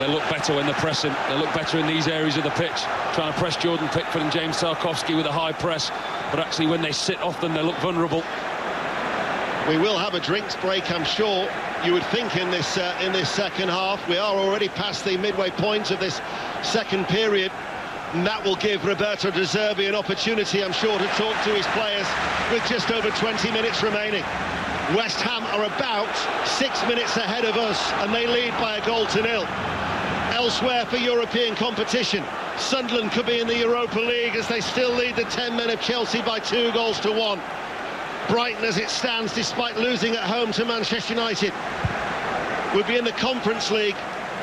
They look better when they're pressing. They look better in these areas of the pitch, trying to press Jordan Pickford and James Tarkowski with a high press. But actually, when they sit off them, they look vulnerable. We will have a drinks break, I'm sure. You would think in this second half. We are already past the midway point of this second period. And that will give Roberto De Zerbi an opportunity, I'm sure, to talk to his players with just over 20 minutes remaining. West Ham are about 6 minutes ahead of us, and they lead by a goal to nil. Elsewhere for European competition, Sunderland could be in the Europa League as they still lead the 10 men of Chelsea by 2 goals to 1. Brighton, as it stands, despite losing at home to Manchester United, would be in the Conference League.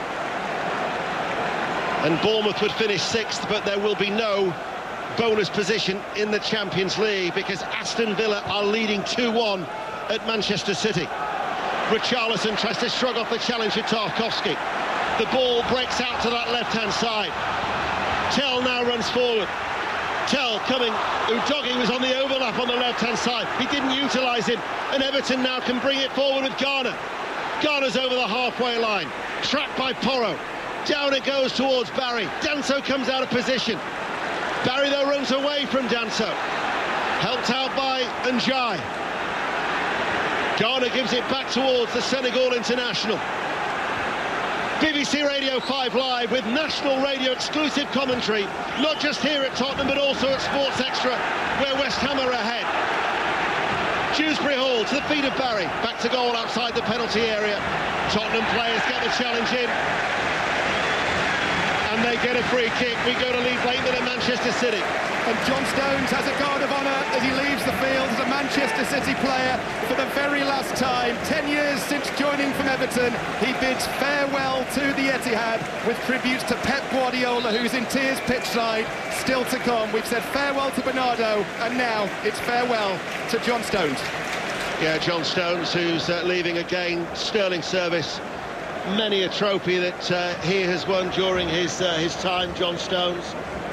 And Bournemouth would finish 6th, but there will be no bonus position in the Champions League because Aston Villa are leading 2-1 at Manchester City. Richarlison tries to shrug off the challenge to Tarkowski. The ball breaks out to that left-hand side. Tell now runs forward. Tell coming, Udogie was on the overlap on the left-hand side. He didn't utilise him, and Everton now can bring it forward with Garner. Garner's over the halfway line, tracked by Porro. Down it goes towards Barry. Danso comes out of position. Barry, though, runs away from Danso. Helped out by Njai. Garner gives it back towards the Senegal international. BBC Radio 5 Live with national radio exclusive commentary, not just here at Tottenham but also at Sports Extra, where West Ham are ahead. Dewsbury Hall to the feet of Barry, back to goal outside the penalty area. Tottenham players get the challenge in, and they get a free kick. We go to Lee Blakeman at Manchester City. And John Stones has a guard of honour as he leaves the field as a Manchester City player for the very last time. 10 years since joining from Everton, he bids farewell to the Etihad with tributes to Pep Guardiola, who's in tears pitchside, still to come. We've said farewell to Bernardo, and now it's farewell to John Stones. Yeah, John Stones, who's leaving again. Sterling service. Many a trophy that he has won during his time, John Stones.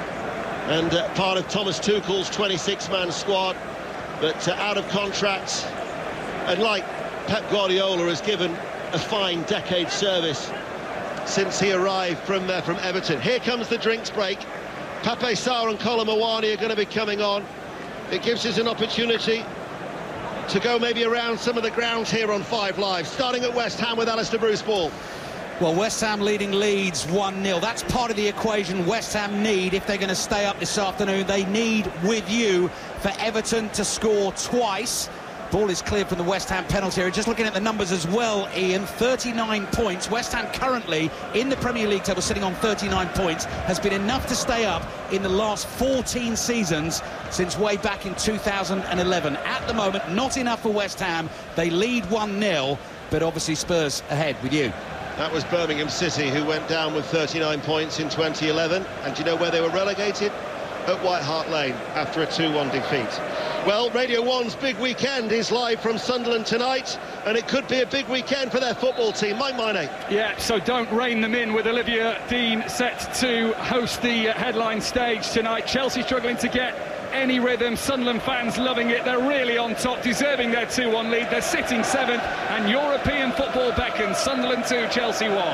And part of Thomas Tuchel's 26-man squad, but out of contract, and like Pep Guardiola has given a fine decade service since he arrived from Everton. Here comes the drinks break. Pape Sarr and Kolo Muani are going to be coming on. It gives us an opportunity to go maybe around some of the grounds here on 5 Live, starting at West Ham with Alistair Bruce Ball. Well, West Ham leading Leeds 1-0. That's part of the equation West Ham need if they're going to stay up this afternoon. They need, with you, for Everton to score twice. Ball is cleared from the West Ham penalty area. Just looking at the numbers as well, Ian, 39 points. West Ham currently in the Premier League table sitting on 39 points. Has been enough to stay up in the last 14 seasons since way back in 2011. At the moment, not enough for West Ham. They lead 1-0, but obviously Spurs ahead with you. That was Birmingham City, who went down with 39 points in 2011. And do you know where they were relegated? At White Hart Lane, after a 2-1 defeat. Well, Radio 1's big weekend is live from Sunderland tonight, and it could be a big weekend for their football team. Mike Maine. Yeah, so don't rein them in with Olivia Dean set to host the headline stage tonight. Chelsea struggling to get any rhythm. Sunderland fans loving it. They're really on top, deserving their 2-1 lead. They're sitting 7th, and European football beckons. Sunderland 2, Chelsea 1.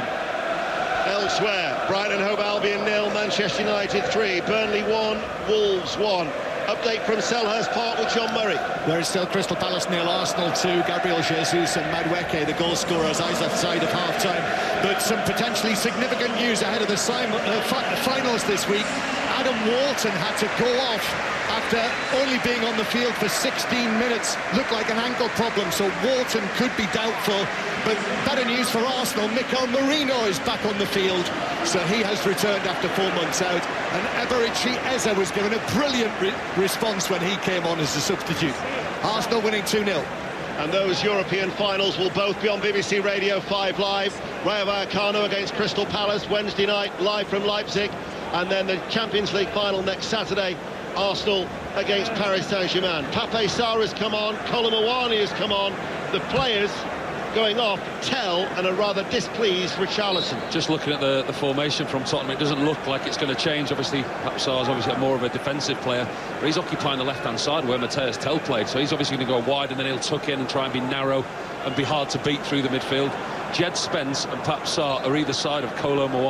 Elsewhere, Brighton and Hove Albion 0, Manchester United 3, Burnley 1, Wolves 1. Update from Selhurst Park with John Murray. There is still Crystal Palace 0, Arsenal 2, Gabriel Jesus and Madueke, the goal scorers, eyes offside of half-time. But some potentially significant news ahead of the finals this week. Adam Wharton had to go off after only being on the field for 16 minutes. Looked like an ankle problem, so Wharton could be doubtful. But better news for Arsenal, Mikel Merino is back on the field, so he has returned after 4 months out. And Eberechi Eze was given a brilliant response when he came on as a substitute. Arsenal winning 2-0. And those European finals will both be on BBC Radio 5 Live. Rayo Vallecano against Crystal Palace Wednesday night, live from Leipzig. And then the Champions League final next Saturday, Arsenal against Paris Saint-Germain. Pape Sarr has come on, Kolo Muani has come on. The players going off, Tell, and a rather displeased Richarlison. Just looking at the formation from Tottenham, it doesn't look like it's going to change. Obviously, Pape Sarr's obviously more of a defensive player, but he's occupying the left-hand side where Matthias Tell played, so he's obviously going to go wide, and then he'll tuck in and try and be narrow and be hard to beat through the midfield. Jed Spence and Pap Sarr are either side of Kolo Muani.